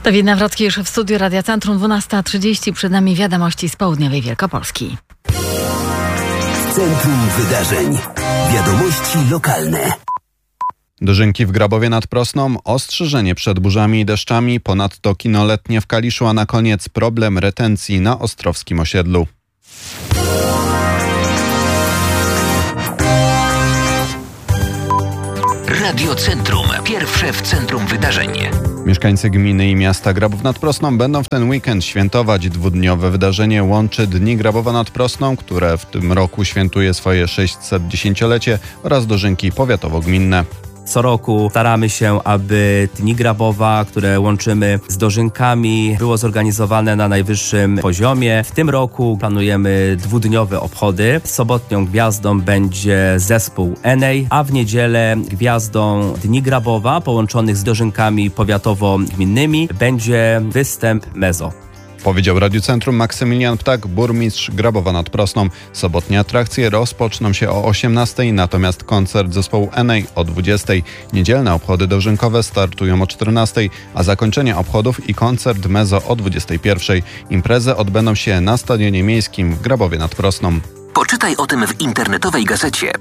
Dawid Nawrocki już w studiu Radia Centrum, 12:30. Przed nami wiadomości z południowej Wielkopolski. W centrum wydarzeń. Wiadomości lokalne. Dożynki w Grabowie nad Prosną, ostrzeżenie przed burzami i deszczami, ponadto kino letnie w Kaliszu, a na koniec problem retencji na ostrowskim osiedlu. Radio Centrum. Pierwsze w centrum wydarzeń. Mieszkańcy gminy i miasta Grabów nad Prosną będą w ten weekend świętować. Dwudniowe wydarzenie łączy Dni Grabowa nad Prosną, które w tym roku świętuje swoje 610-lecie, oraz dożynki powiatowo-gminne. Co roku staramy się, aby Dni Grabowa, które łączymy z dożynkami, było zorganizowane na najwyższym poziomie. W tym roku planujemy dwudniowe obchody. Sobotnią gwiazdą będzie zespół Enej, a w niedzielę gwiazdą Dni Grabowa połączonych z dożynkami powiatowo-gminnymi będzie występ Mezo. Powiedział Radiu Centrum Maksymilian Ptak, burmistrz Grabowa nad Prosną. Sobotnie atrakcje rozpoczną się o 18:00, natomiast koncert zespołu Enej o 20:00. Niedzielne obchody dożynkowe startują o 14:00, a zakończenie obchodów i koncert Mezo o 21:00. Imprezy odbędą się na Stadionie Miejskim w Grabowie nad Prosną. Poczytaj o tym w internetowej gazecie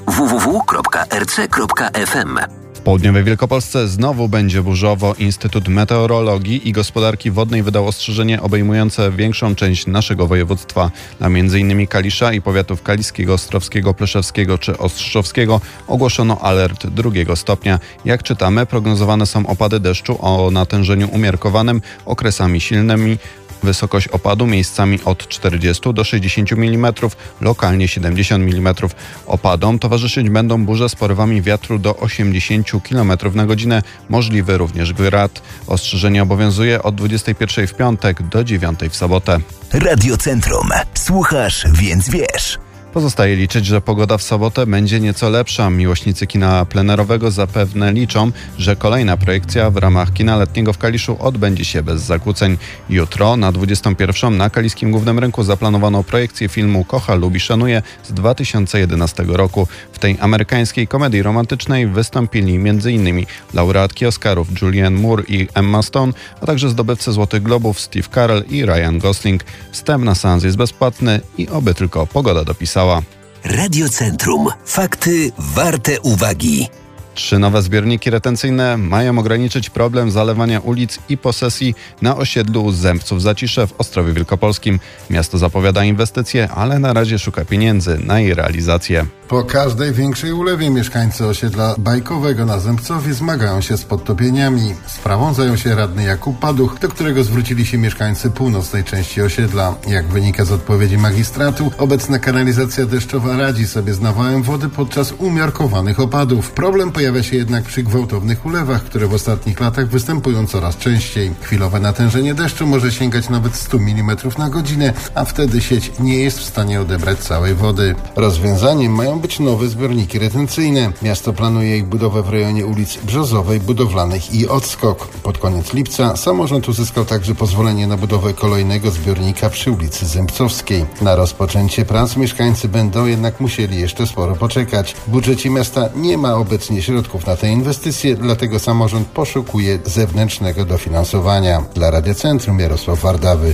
www.rc.fm. W południowej Wielkopolsce znowu będzie burzowo. Instytut Meteorologii i Gospodarki Wodnej wydał ostrzeżenie obejmujące większą część naszego województwa. Na m.in. Kalisza i powiatów kaliskiego, ostrowskiego, pleszewskiego czy ostrzowskiego ogłoszono alert 2 stopnia. Jak czytamy, prognozowane są opady deszczu o natężeniu umiarkowanym, okresami silnymi. Wysokość opadu miejscami od 40 do 60 mm, lokalnie 70 mm. Opadom towarzyszyć będą burze z porywami wiatru do 80 km na godzinę, możliwy również grad. Ostrzeżenie obowiązuje od 21 w piątek do 9 w sobotę. Radio Centrum. Słuchasz, więc wiesz. Pozostaje liczyć, że pogoda w sobotę będzie nieco lepsza. Miłośnicy kina plenerowego zapewne liczą, że kolejna projekcja w ramach kina letniego w Kaliszu odbędzie się bez zakłóceń. Jutro na 21:00 na Kaliskim Głównym Rynku zaplanowano projekcję filmu Kocha, lubi, szanuje z 2011 roku. W tej amerykańskiej komedii romantycznej wystąpili m.in. laureatki Oscarów Julianne Moore i Emma Stone, a także zdobywcy Złotych Globów Steve Carell i Ryan Gosling. Wstęp na seans jest bezpłatny i oby tylko pogoda dopisała. Radio Centrum. Fakty warte uwagi. 3 nowe zbiorniki retencyjne mają ograniczyć problem zalewania ulic i posesji na osiedlu Zębców-Zacisze w Ostrowie Wielkopolskim. Miasto zapowiada inwestycje, ale na razie szuka pieniędzy na jej realizację. Po każdej większej ulewie mieszkańcy osiedla bajkowego na Zębcowie zmagają się z podtopieniami. Sprawą zajął się radny Jakub Paduch, do którego zwrócili się mieszkańcy północnej części osiedla. Jak wynika z odpowiedzi magistratu, obecna kanalizacja deszczowa radzi sobie z nawałem wody podczas umiarkowanych opadów. Problem pojawia się jednak przy gwałtownych ulewach, które w ostatnich latach występują coraz częściej. Chwilowe natężenie deszczu może sięgać nawet 100 mm na godzinę, a wtedy sieć nie jest w stanie odebrać całej wody. Rozwiązaniem mają być nowe zbiorniki retencyjne. Miasto planuje ich budowę w rejonie ulic Brzozowej, Budowlanych i Odskok. Pod koniec lipca samorząd uzyskał także pozwolenie na budowę kolejnego zbiornika przy ulicy Zębcowskiej. Na rozpoczęcie prac mieszkańcy będą jednak musieli jeszcze sporo poczekać. W budżecie miasta nie ma obecnie środków na te inwestycje, dlatego samorząd poszukuje zewnętrznego dofinansowania. Dla Radia Centrum Jarosław Wardawy.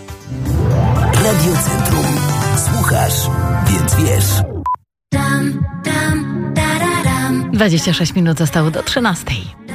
Radio Centrum. Słuchasz, więc wiesz. 26 minut zostało do 13:00.